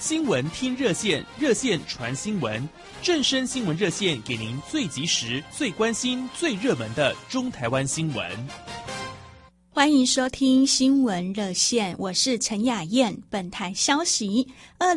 新闻听热线，热线传新闻，正声新闻热线给您最及时、最关心、最热门的中台湾新闻。 欢迎收听新闻热线，我是陈雅燕。本台消息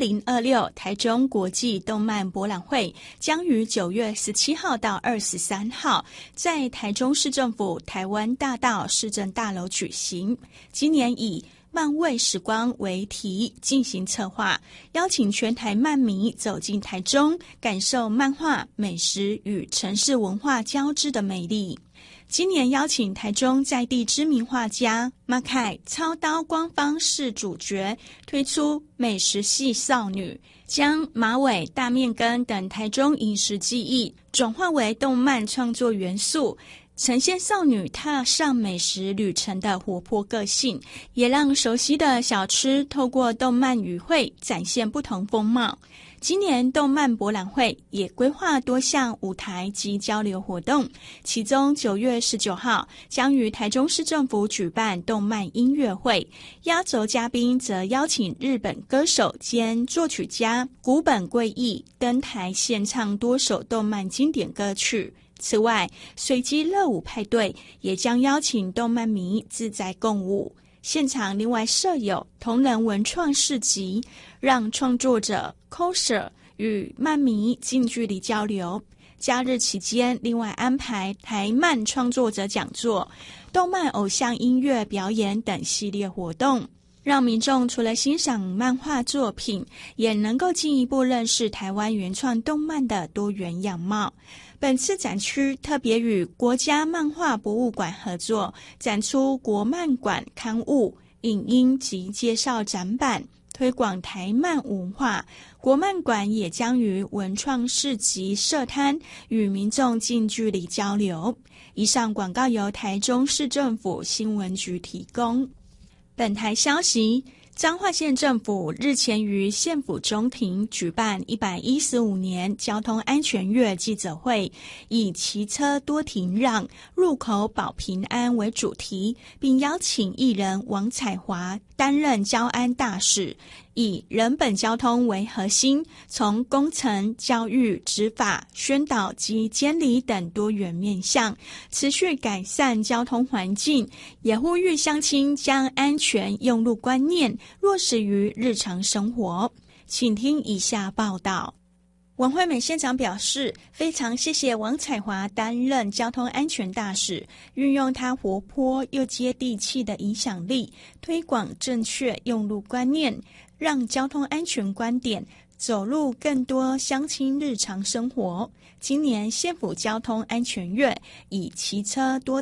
，2026台中国际动漫博览会将于9月17号到23号在台中市政府台湾大道市政大楼举行。今年以漫味时光为题进行策划，邀请全台漫迷走进台中，感受漫画、美食与城市文化交织的美丽。今年邀请台中在地知名画家马凯操刀光方是主角，推出美食系少女，将马尾、大面羹等台中饮食技艺转化为动漫创作元素，呈现少女踏上美食旅程的活泼个性，也让熟悉的小吃透过动漫语汇展现不同风貌。今年动漫博览会也规划多项舞台及交流活动，其中9月19号将于台中市政府举办动漫音乐会，压轴嘉宾则邀请日本歌手兼作曲家古本贵义登台献唱多首动漫经典歌曲。此外，随机热舞派对也将邀请动漫迷自在共舞。现场另外设有同人文创市集，让创作者 coser 与漫迷近距离交流。假日期间另外安排台漫创作者讲座、动漫偶像音乐表演等系列活动，让民众除了欣赏漫画作品，也能够进一步认识台湾原创动漫的多元样貌。本次展区特别与国家漫画博物馆合作，展出国漫馆刊物、影音及介绍展板，推广台漫文化。国漫馆也将于文创市集设摊，与民众近距离交流。以上广告由台中市政府新闻局提供。本台消息，彰化县政府日前于县府中庭举办115年交通安全月记者会，以骑车多停让，入口保平安为主题，并邀请艺人王彩华担任交安大使，以人本交通为核心，从工程、教育、执法、宣导及监理等多元面向，持续改善交通环境，也呼吁乡亲将安全用路观念落实于日常生活。请听以下报道。王惠美县长表示，非常谢谢王彩华担任交通安全大使，运用他活泼又接地气的影响力，推广正确用路观念，让交通安全观点走入更多乡亲日常生活。今年县府交通安全月以骑车多